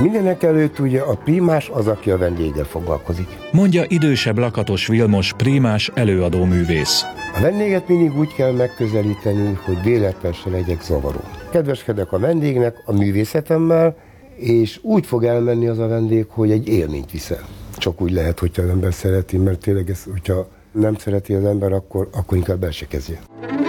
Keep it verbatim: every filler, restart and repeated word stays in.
Mindenek előtt ugye a prímás az, aki a vendéggel foglalkozik. Mondja idősebb Lakatos Vilmos prímás előadó művész. A vendéget mindig úgy kell megközelíteni, hogy véletlenül se legyek zavaró. Kedveskedek a vendégnek a művészetemmel, és úgy fog elmenni az a vendég, hogy egy élményt viszel. Csak úgy lehet, hogyha az ember szereti, mert tényleg ez, hogyha nem szereti az ember, akkor, akkor inkább el se kezdje.